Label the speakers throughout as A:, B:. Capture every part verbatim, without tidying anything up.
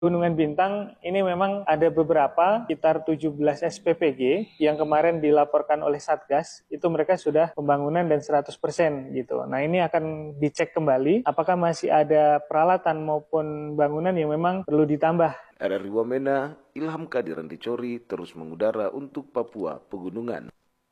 A: Gunungan Bintang ini memang ada beberapa, sekitar tujuh belas S P P G yang kemarin dilaporkan oleh Satgas, itu mereka sudah pembangunan dan seratus persen gitu. Nah ini akan dicek kembali apakah masih ada peralatan maupun bangunan yang memang perlu ditambah.
B: R R I Wamena, Ilham Kadir Dicori terus mengudara untuk Papua Pegunungan.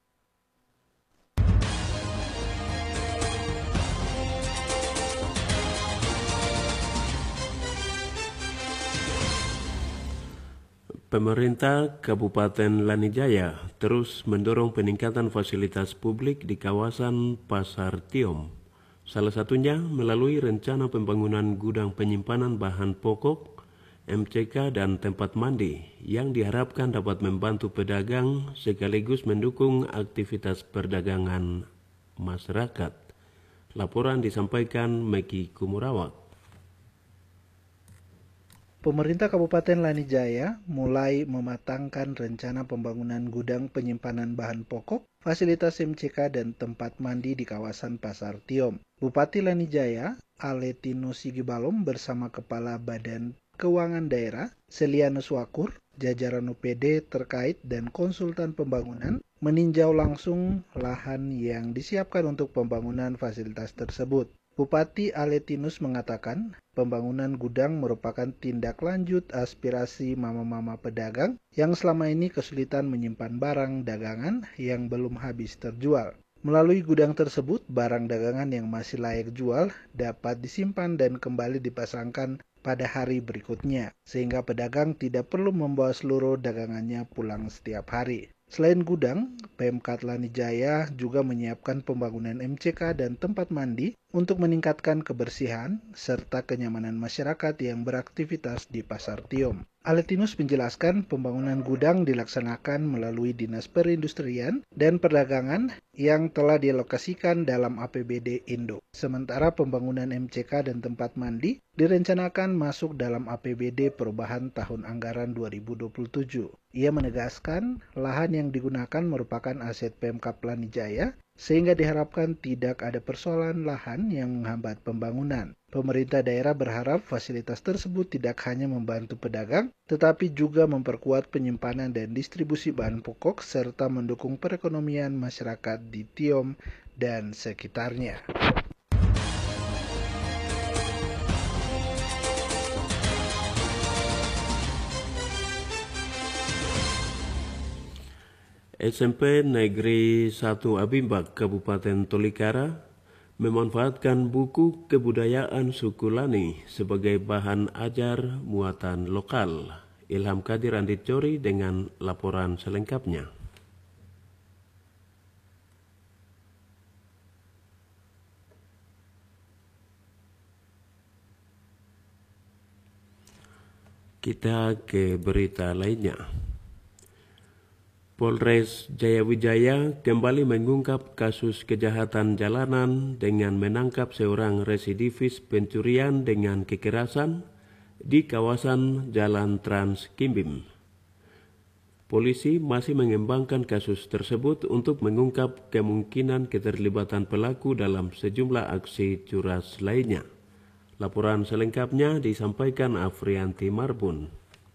C: Pemerintah Kabupaten Lanijaya terus mendorong peningkatan fasilitas publik di kawasan Pasar Tiom. Salah satunya melalui rencana pembangunan gudang penyimpanan bahan pokok, M C K dan tempat mandi yang diharapkan dapat membantu pedagang sekaligus mendukung aktivitas perdagangan masyarakat. Laporan disampaikan Meki Kumurawak.
D: Pemerintah Kabupaten Lanijaya mulai mematangkan rencana pembangunan gudang penyimpanan bahan pokok, fasilitas M C K, dan tempat mandi di kawasan Pasar Tiom. Bupati Lanijaya, Aletino Sigibalom bersama Kepala Badan Keuangan Daerah, Selianus Wakur, jajaran O P D terkait dan konsultan pembangunan meninjau langsung lahan yang disiapkan untuk pembangunan fasilitas tersebut. Bupati Aletinus mengatakan pembangunan gudang merupakan tindak lanjut aspirasi mama-mama pedagang yang selama ini kesulitan menyimpan barang dagangan yang belum habis terjual. Melalui gudang tersebut, barang dagangan yang masih layak jual dapat disimpan dan kembali dipasangkan pada hari berikutnya, sehingga pedagang tidak perlu membawa seluruh dagangannya pulang setiap hari. Selain gudang, Pemkat Lanijaya juga menyiapkan pembangunan M C K dan tempat mandi untuk meningkatkan kebersihan serta kenyamanan masyarakat yang beraktivitas di Pasar Tiom. Aletinus menjelaskan pembangunan gudang dilaksanakan melalui Dinas Perindustrian dan Perdagangan yang telah dialokasikan dalam A P B D Indo. Sementara pembangunan M C K dan tempat mandi direncanakan masuk dalam A P B D perubahan tahun anggaran dua ribu dua puluh tujuh. Ia menegaskan lahan yang digunakan merupakan aset Pemkab Lanijaya sehingga diharapkan tidak ada persoalan lahan yang menghambat pembangunan. Pemerintah daerah berharap fasilitas tersebut tidak hanya membantu pedagang, tetapi juga memperkuat penyimpanan dan distribusi bahan pokok serta mendukung perekonomian masyarakat di Tiom dan sekitarnya.
C: S M P Negeri satu Abimbak Kabupaten Tolikara memanfaatkan buku kebudayaan suku Lani sebagai bahan ajar muatan lokal. Ilham Kadir Dicori dengan laporan selengkapnya. Kita ke berita lainnya. Polres Jayawijaya kembali mengungkap kasus kejahatan jalanan dengan menangkap seorang residivis pencurian dengan kekerasan di kawasan Jalan Trans Kimbim. Polisi masih mengembangkan kasus tersebut untuk mengungkap kemungkinan keterlibatan pelaku dalam sejumlah aksi curas lainnya. Laporan selengkapnya disampaikan Afrianti Marbun.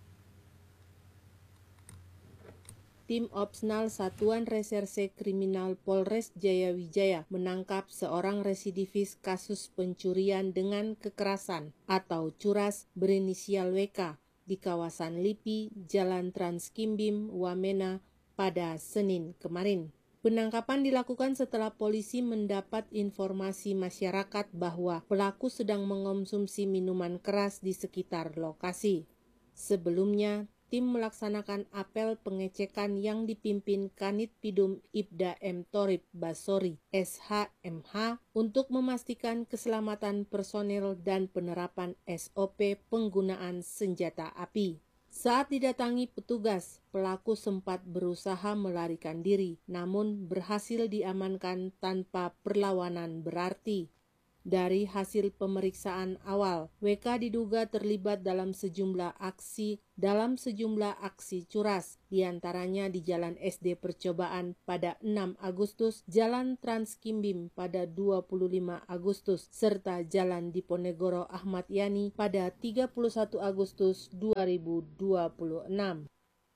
E: Tim Opsnal Satuan Reserse Kriminal Polres Jayawijaya menangkap seorang residivis kasus pencurian dengan kekerasan atau curas berinisial W K di kawasan Lipi, Jalan Trans Kimbim, Wamena pada Senin kemarin. Penangkapan dilakukan setelah polisi mendapat informasi masyarakat bahwa pelaku sedang mengonsumsi minuman keras di sekitar lokasi. Sebelumnya, tim melaksanakan apel pengecekan yang dipimpin Kanit Pidum Ibda M. Torib Basori, S H M H, untuk memastikan keselamatan personel dan penerapan S O P penggunaan senjata api. Saat didatangi petugas, pelaku sempat berusaha melarikan diri, namun berhasil diamankan tanpa perlawanan berarti. Dari hasil pemeriksaan awal, W K diduga terlibat dalam sejumlah aksi dalam sejumlah aksi curas, diantaranya di Jalan S D Percobaan pada enam Agustus, Jalan Trans Kimbim pada dua puluh lima Agustus, serta Jalan Diponegoro Ahmad Yani pada tiga puluh satu Agustus dua ribu dua puluh enam.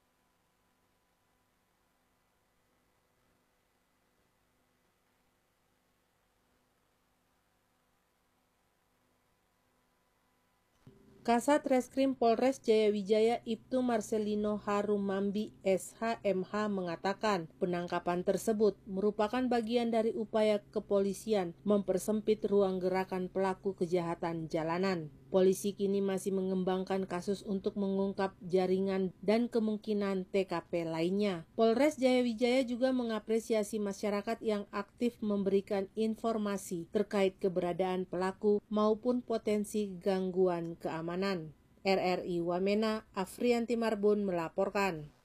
E: Kasat Reskrim Polres Jayawijaya Ibtu Marcelino Harumambi S H M H mengatakan penangkapan tersebut merupakan bagian dari upaya kepolisian mempersempit ruang gerakan pelaku kejahatan jalanan. Polisi kini masih mengembangkan kasus untuk mengungkap jaringan dan kemungkinan T K P lainnya. Polres Jayawijaya juga mengapresiasi masyarakat yang aktif memberikan informasi terkait keberadaan pelaku maupun potensi gangguan keamanan. R R I Wamena, Afrianti Marbun melaporkan.